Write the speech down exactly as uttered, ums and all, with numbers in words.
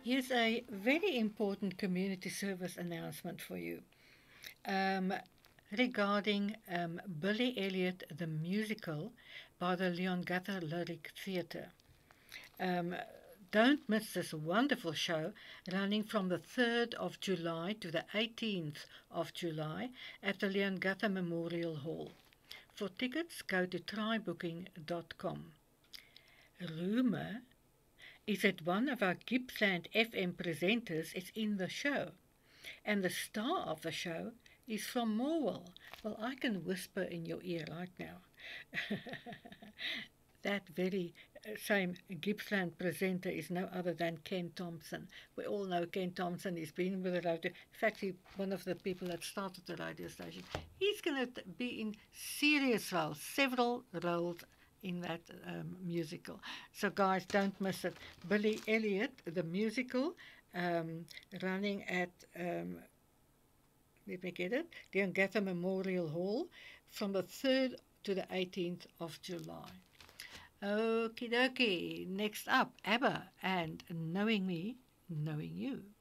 Here's a very important community service announcement for you um, regarding um, Billy Elliot the musical by the Leongatha Lyric Theatre. Um, don't miss this wonderful show running from the third of July to the eighteenth of July at the Leongatha Memorial Hall. For tickets, go to try booking dot com. Rumor is that one of our Gippsland F M presenters is in the show, and the star of the show is from Morwell. Well, I can whisper in your ear right now. That very uh, same Gippsland presenter is no other than Ken Thompson. We all know Ken Thompson. He's been with the radio. In fact, he's one of the people that started the radio station. He's going to be in serious roles, several roles in that um, musical. So, guys, don't miss it. Billy Elliot, the musical, um, running at, um, let me get it, the Leongatha Memorial Hall from the third to the eighteenth of July. Okie dokie. Next up, ABBA and Knowing Me, Knowing You.